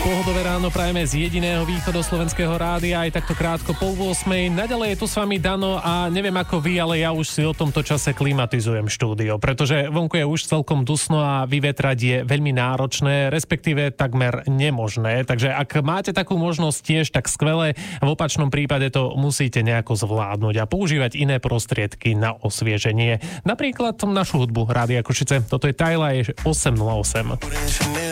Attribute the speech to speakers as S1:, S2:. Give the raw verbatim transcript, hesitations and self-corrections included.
S1: Pohodové ráno prajeme z jediného východoslovenského rádia, aj takto krátko po ôsmej. Naďalej je tu s vami Dano a neviem ako vy, ale ja už si o tomto čase klimatizujem štúdio, pretože vonku je už celkom dusno a vyvetrať je veľmi náročné, respektíve takmer nemožné. Takže ak máte takú možnosť tiež, tak skvelé. V opačnom prípade to musíte nejako zvládnuť a používať iné prostriedky na osvieženie. Napríklad našu hudbu Rádia Košice. Toto je Tyla, je osem nula osem.